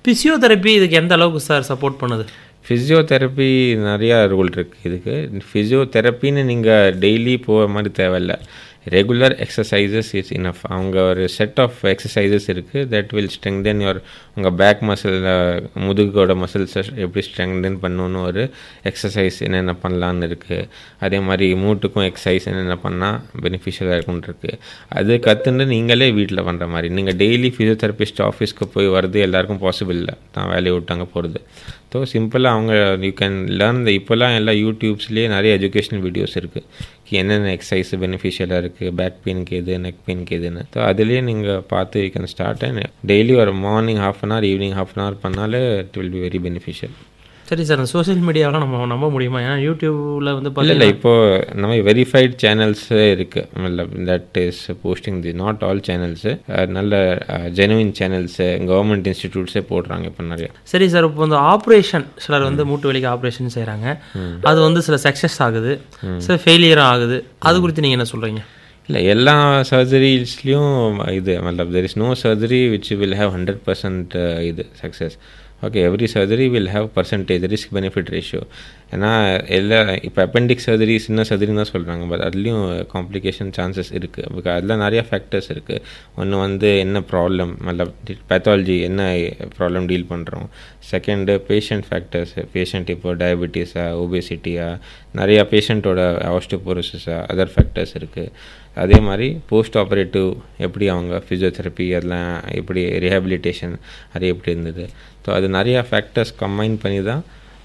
Physiotherapy இதுக்கு எந்த அளவுக்கு சார் சப்போர்ட் பண்ணுது? ஃபிசியோதெரப்பி நிறையா ரோல் இருக்குது இதுக்கு. ஃபிசியோதெரப்பின்னு நீங்கள் டெய்லி போகிற மாதிரி தேவையில்லை. Regular exercises is enough. அவங்க ஒரு செட் ஆஃப் எக்ஸசைசஸ் இருக்குது தட் வில் ஸ்ட்ரெங்தன் யுவர் உங்கள் பேக் மசில், முதுகோட மசில்ஸை எப்படி ஸ்ட்ரெங்தன் பண்ணணுன்னு ஒரு எக்ஸசைஸ் என்னென்ன பண்ணலான்னு இருக்குது. அதே மாதிரி மூட்டுக்கும் எக்ஸசைஸ் என்னென்ன பண்ணால் பெனிஃபிஷியலாக இருக்குன்னு இருக்குது. அது கற்றுன்னு நீங்களே வீட்டில் பண்ணுற மாதிரி. நீங்கள் டெய்லி ஃபிசியோதெரபிஸ்ட் ஆஃபீஸ்க்கு போய் வர்றது எல்லாருக்கும் பாசிபிள் இல்லை, தான் வேலையை விட்டாங்க போகிறது. ஸோ சிம்பிளாக அவங்க யூ கேன் லேர்ன். இப்போல்லாம் எல்லா யூடியூப்ஸ்லேயே நிறைய எஜுகேஷனல் வீடியோஸ் இருக்குது, என்னென்ன எக்ஸசைஸ் பெனிஃபிஷியலாக இருக்குது, பேக் பெயினுக்கு எது, நெக் பெயினுக்கு எதுன்னு. ஸோ அதுலேயே நீங்கள் பார்த்து you can start. And daily ஒரு மார்னிங் ½ hour, ஈவினிங் ½ hour பண்ணாலே it will be very beneficial. சரி சார், அந்த சோஷியல் மீடியாவெலாம் நம்ம நம்ப முடியுமா? ஏன்னா யூடியூப்பில் வந்து இல்லை, இப்போது நம்ம வெரிஃபைட் சேனல்ஸு இருக்குது. That is posting the not all channels, நல்ல ஜெனுவின் சேனல்ஸு, கவர்மெண்ட் இன்ஸ்டிடியூட்ஸே போடுறாங்க இப்போ நிறைய. சரி சார், இப்போ வந்து ஆப்ரேஷன் சிலர் வந்து மூட்டு வலிக்கு ஆப்ரேஷன் செய்கிறாங்க, அது வந்து சில சக்ஸஸ் ஆகுது, சில ஃபெயிலியரும் ஆகுது. அது குறித்து நீங்கள் என்ன சொல்கிறீங்க? இல்லை, எல்லா சர்ஜரிஸ்லேயும் இது there is no surgery which will have 100% இது success. Okay, every surgery will have percentage risk benefit ratio. ஏன்னா இப்போ அப்பெண்டிக்ஸ் சர்ஜரி சின்ன சர்ஜரின்னு தான் சொல்கிறாங்க, பட் அதுலேயும் காம்ப்ளிகேஷன் சான்சஸ் இருக்குது. பிகாஸ் அதில் நிறையா ஃபேக்டர்ஸ் இருக்குது. ஒன்று வந்து என்ன ப்ராப்ளம், பேத்தாலஜி என்ன ப்ராப்ளம் டீல் பண்ணுறோம். செகண்டு பேஷண்ட் ஃபேக்டர்ஸ், பேஷண்ட் இப்போ டயபெட்டிஸா, ஒபேசிட்டியா, நிறையா பேஷண்ட்டோட ஆஸ்டியோபோரோசிஸா, அதர் ஃபேக்டர்ஸ் இருக்குது. அதே மாதிரி போஸ்ட் ஆப்ரேட்டிவ் எப்படி அவங்க ஃபிசியோதெரப்பி அதெல்லாம் எப்படி ரீஹாபிலிட்டேஷன் அது எப்படி இருந்தது. ஸோ அது நிறையா ஃபேக்டர்ஸ் கம்பைன் பண்ணி தான்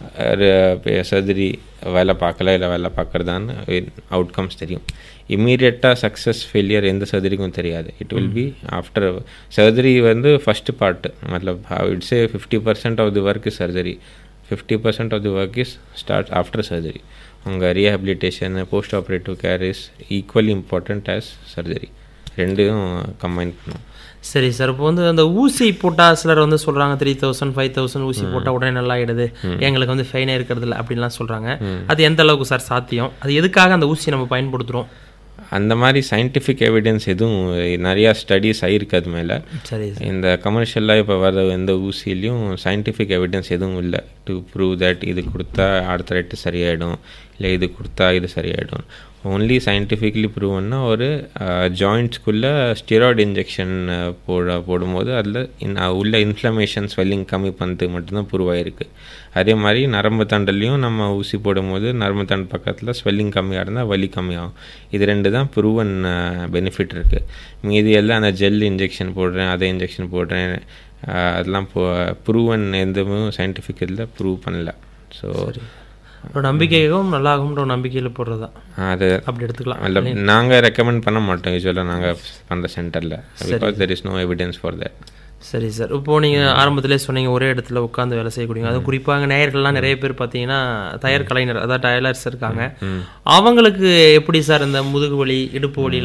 சர்ஜரி வேலை பார்க்கல இல்லை வேலை பார்க்குறதான்னு அவுட்கம்ஸ் தெரியும். இம்மீடியட்டாக சக்ஸஸ் ஃபெயிலியர் எந்த சர்ஜரிக்கும் தெரியாது. It will be after surgery வந்து first part. It's 50% of the work is surgery, 50% of the work is start after surgery. உங்கள் rehabilitation, post operative care is equally important as surgery. ரெண்டும் combine பண்ணும். சரி sir, இப்போ வந்து அந்த ஊசி போட்டால் சிலர் வந்து சொல்கிறாங்க 3000 5000 ஊசி போட்டால் உடனே நல்லா ஆகிடுது, எங்களுக்கு வந்து ஃபைனே இருக்கிறது இல்லை அப்படின்லாம் சொல்கிறாங்க. அது எந்த அளவுக்கு சார் சாத்தியம்? அது எதுக்காக அந்த ஊசி நம்ம பயன்படுத்துகிறோம்? அந்த மாதிரி சயின்டிஃபிக் எவிடன்ஸ் எதுவும் நிறையா ஸ்டடீஸ் ஆகிருக்கு அது மேலே. சரி, இந்த கமர்ஷியலாக இப்போ வர எந்த ஊசிலையும் சயின்டிஃபிக் எவிடன்ஸ் எதுவும் இல்லை டு ப்ரூவ் தட் இது கொடுத்தா ஆர்த்தரைட்டிஸ் சரியாயிடும், இல்லை இது கொடுத்தா இது சரியாயிடும். ஓன்லி சயின்டிஃபிக்லி ப்ரூவன்னா ஒரு ஜாயிண்ட்ஸ்குள்ளே ஸ்டெராய்டு இன்ஜெக்ஷன் போடும்போது அதில் உள்ள இன்ஃப்ளமேஷன் ஸ்வெல்லிங் கம்மி பண்ணுறதுக்கு மட்டும்தான் ப்ரூவ் ஆகிருக்கு. அதே மாதிரி நரம்பு தண்டல்லையும் நம்ம ஊசி போடும்போது நரம்பு தண்டு பக்கத்தில் ஸ்வெல்லிங் கம்மியாக இருந்தால் வலி கம்மியாகும். இது ரெண்டு தான் ப்ரூவன் பெனிஃபிட் இருக்குது. மீதி எல்லாம் அந்த ஜெல் இன்ஜெக்ஷன் போடுறேன், அதை இன்ஜெக்ஷன் போடுறேன், அதெல்லாம் ப்ரூவன் எதுவும் சயின்டிஃபிக் இதில் ப்ரூவ் பண்ணல. ஸோ ஒரு நம்பிக்கையும் நல்லாகும்ன்ற ஒரு நம்பிக்கையில் போடுறதா அது அப்படி எடுத்துக்கலாம். இல்லை, நாங்கள் ரெக்கமெண்ட் பண்ண மாட்டோம் யூஸ்வலாக நாங்கள் பண்ணுற சென்டரில், because there is no evidence for that. சரி சார், இப்போது நீங்கள் ஆரம்பத்திலே சொன்னீங்க ஒரே இடத்துல உட்காந்து வேலை செய்யக்கூடியங்க, அது குறிப்பாக நேயர்கள்லாம் நிறைய பேர் பார்த்தீங்கன்னா தையர் கலைஞர், அதாவது டயலர்ஸ் இருக்காங்க. அவங்களுக்கு எப்படி சார் இந்த முதுகு வலி, இடுப்பு வலி